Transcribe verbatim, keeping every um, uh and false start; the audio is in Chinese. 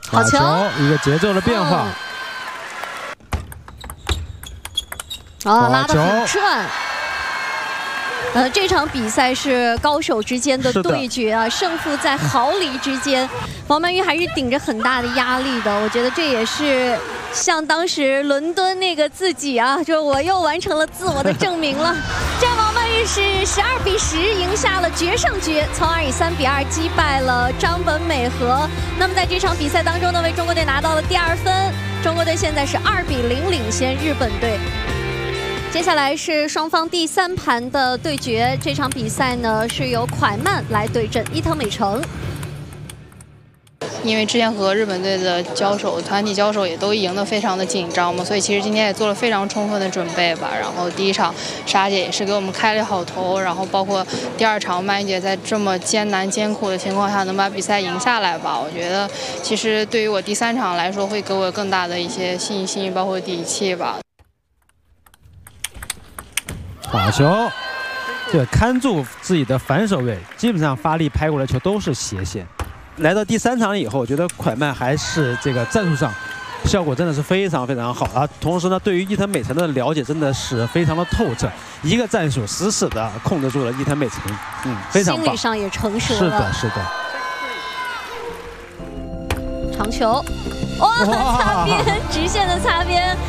好球， 一个节奏的变化。 哦，拉得很转。 呃，这场比赛是高手之间的对决啊，胜负在毫厘之间。王曼玉还是顶着很大的压力的，我觉得这也是像当时伦敦那个自己啊，就我又完成了自我的证明了。这样王曼玉是十二比十赢下了决胜局，从而以三比二击败了张本美和。那么在这场比赛当中呢，为中国队拿到了第二分，中国队现在是二比零领先日本队。 接下来是双方第三盘的对决，这场比赛呢是由蒯曼来对阵伊藤美诚。 因为之前和日本队的交手，团体交手也都赢得非常的紧张嘛，所以其实今天也做了非常充分的准备吧。然后第一场莎姐也是给我们开了好头，然后包括第二场曼玉姐在这么艰难艰苦的情况下能把比赛赢下来吧，我觉得其实对于我第三场来说会给我更大的一些信心，包括底气吧。 好球，这个看住自己的反手位，基本上发力拍过来球都是斜线。来到第三场以后，我觉得蒯曼还是这个战术上效果真的是非常非常好啊。同时呢，对于伊藤美诚的了解真的是非常的透彻，一个战术死死的控制住了伊藤美诚，嗯，非常棒。 心理上也成熟了。 是的，是的。 长球，哇，擦边，直线的擦边。